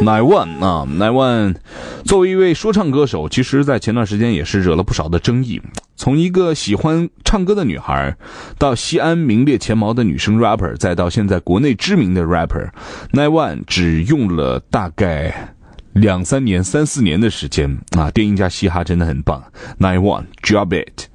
Nine One 作为一位说唱歌手，其实在前段时间也是惹了不少的争议。从一个喜欢唱歌的女孩，到西安名列前茅的女生 rapper， 再到现在国内知名的 rapper， Nine One 只用了大概2-3年、3-4年的时间啊！电音加嘻哈真的很棒。Nine One Drop It。